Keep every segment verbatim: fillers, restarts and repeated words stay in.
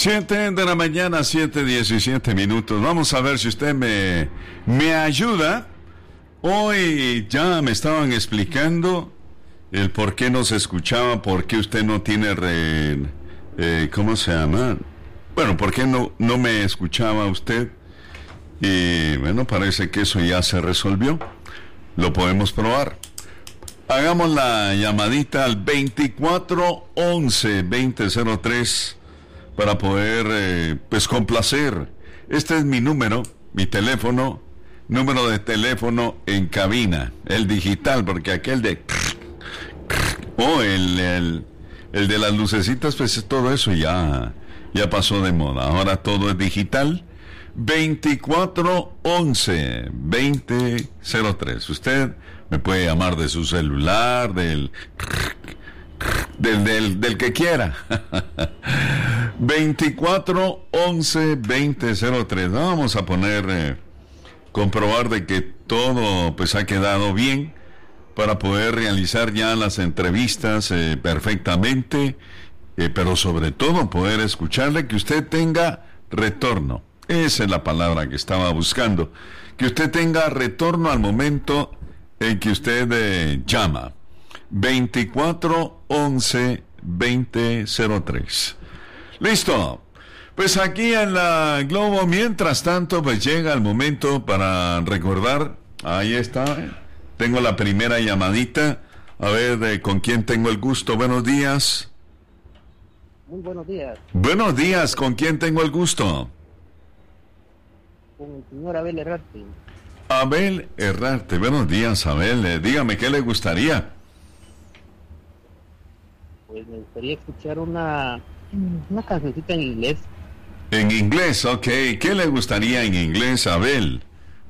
Siete de la mañana, siete diecisiete minutos. Vamos a ver si usted me, me ayuda. Hoy ya me estaban explicando el por qué no se escuchaba, por qué usted no tiene re, eh, ¿cómo se llama? Bueno, por qué no, no me escuchaba usted. Y bueno, parece que eso ya se resolvió. Lo podemos probar. Hagamos la llamadita al veinticuatro once veinte cero tres para poder, eh, pues, complacer. Este es mi número, mi teléfono, número de teléfono en cabina, el digital, porque aquel de... Oh, el, el, el de las lucecitas, pues todo eso ya, ya pasó de moda. Ahora todo es digital. veinticuatro once veinte cero tres. Usted me puede llamar de su celular, del del del, del que quiera. veinticuatro once veinte cero tres. Vamos a poner eh, comprobar de que todo pues ha quedado bien para poder realizar ya las entrevistas eh, perfectamente, eh, pero sobre todo poder escucharle, que usted tenga retorno. Esa es la palabra que estaba buscando. Que usted tenga retorno al momento en que usted eh, llama. veinticuatro once veinte cero tres. Listo. Pues aquí en la Globo, mientras tanto, pues llega el momento para recordar. Ahí está. Tengo la primera llamadita. A ver, eh, ¿con quién tengo el gusto? Buenos días. Muy buenos días. Buenos días. ¿Con quién tengo el gusto? Con el señor Abel Herrarte. Abel Herrarte, buenos días, Abel. Eh, dígame, ¿qué le gustaría? Pues me gustaría escuchar una, una cancioncita en inglés. En inglés, ok. ¿Qué le gustaría en inglés, Abel?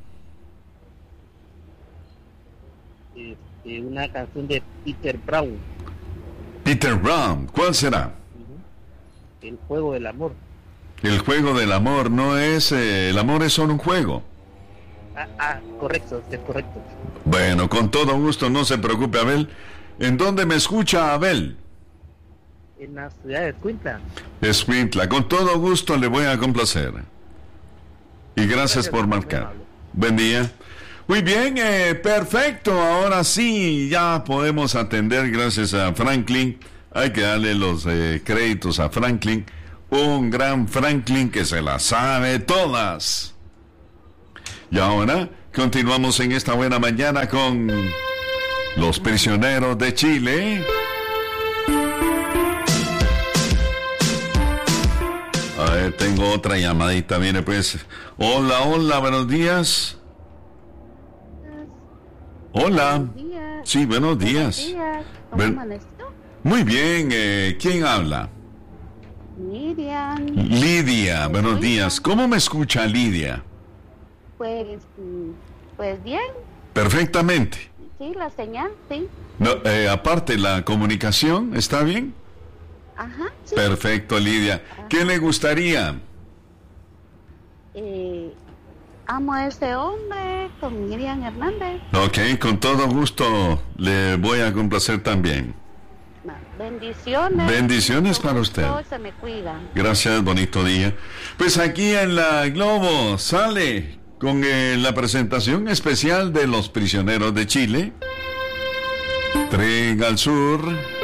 Este, una canción de Peter Brown. Peter Brown, ¿cuál será? Uh-huh. El juego del amor. El juego del amor, no es... Eh, el amor es solo un juego. Ah, ah, correcto, es correcto. Bueno, con todo gusto, no se preocupe, Abel. ¿En dónde me escucha, Abel? En la ciudad de Escuintla. Escuintla, con todo gusto le voy a complacer. Y gracias, gracias por marcar. Buen día. Muy bien, eh, perfecto. Ahora sí, ya podemos atender gracias a Franklin. Hay que darle los eh, créditos a Franklin. Un gran Franklin que se las sabe todas. Y ahora continuamos en esta buena mañana con los prisioneros de Chile. A ver, tengo otra llamadita. Viene pues. Hola, hola, buenos días. Hola. Buenos días. Sí, buenos días. Buenos días. ¿Cómo Buen... amaneció? Muy bien. Eh, ¿Quién habla? Miriam. Lidia, buenos días. ¿Cómo me escucha Lidia? Pues, pues bien. Perfectamente. Sí, la señal, sí. No, eh, aparte, la comunicación, ¿está bien? Ajá, sí. Perfecto, Lidia. Ajá. ¿Qué le gustaría? Eh, amo a este hombre con Miriam Hernández. Ok, con todo gusto le voy a complacer también. Bendiciones. Bendiciones para usted. Se me cuida. Gracias, bonito día. Pues aquí en la Globo sale con eh, la presentación especial de los prisioneros de Chile. Tren al Sur.